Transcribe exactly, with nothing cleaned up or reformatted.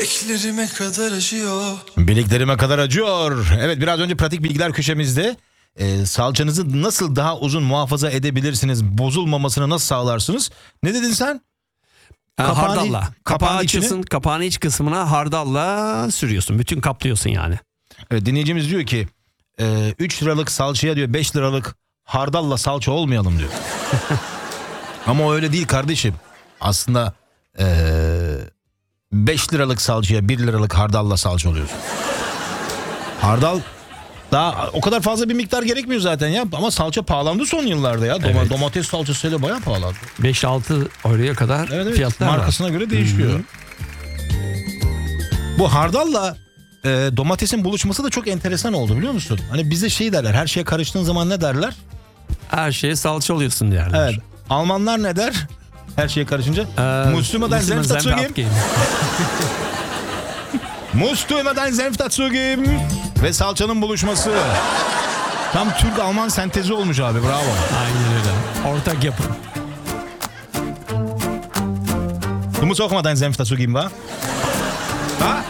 Eklerime kadar acıyor. Bileklerime kadar acıyor. Evet, biraz önce pratik bilgiler köşemizde e, salçanızı nasıl daha uzun muhafaza edebilirsiniz, bozulmamasını nasıl sağlarsınız? Ne dedin sen? Ha, Kapağını- hardalla. Kapağı kapağın içini- açıyorsun. Kapağın iç kısmına hardalla sürüyorsun. Bütün kaplıyorsun yani. Evet, dinleyicimiz diyor ki üç liralık salçaya diyor beş liralık hardalla salça olmayalım diyor. Ama o öyle değil kardeşim. Aslında beş liralık salçaya bir liralık hardalla salça oluyorsun. Hardal daha o kadar fazla bir miktar gerekmiyor zaten ya. Ama salça pahalandı son yıllarda ya. Doma- Evet. Domates salçasıyla bayağı pahalandı. beş altı euroya kadar Evet, evet. fiyatlar var. Markasına göre değişiyor. Bu hardalla e, domatesin buluşması da çok enteresan oldu, biliyor musun? Hani bize şey derler, her şeye karıştığın zaman ne derler? Her şeye salça oluyorsun derler. Evet. Almanlar ne der? Her şeye karışınca. Ee, Muslimadan Müslüman senf dazu senf geben. abgeben. Muslimadan senf dazu geben. Ve salçanın buluşması. Tam Türk-Alman sentezi olmuş abi, bravo. Aynen öyle. Ortak yapım. Du musst auch mal deinen Senf dazu geben, wa? Ha?